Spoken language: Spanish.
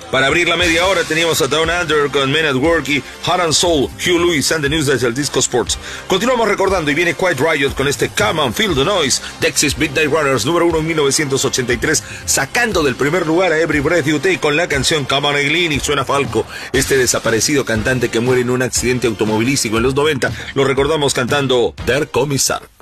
Para abrir la media hora teníamos a Down Under con Men at Work y Heart and Soul, Hugh Lewis and the News desde el Disco Sports. Continuamos recordando y viene Quiet Riot con este Come on, Feel the Noise, Dexys Midnight Runners, número 1 en 1983, sacando del primer lugar a Every Breath You Take con la canción Come on Eileen, y suena Falco, este desaparecido cantante que muere en un accidente automovilístico en los 90, lo recordamos cantando Der Kommissar.